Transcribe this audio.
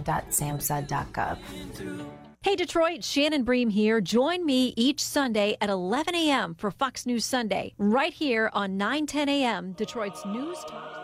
www.samhsa.gov. Hey Detroit, Shannon Bream here. Join me each Sunday at 11 a.m. for Fox News Sunday, right here on 9:10 a.m. Detroit's News Talk.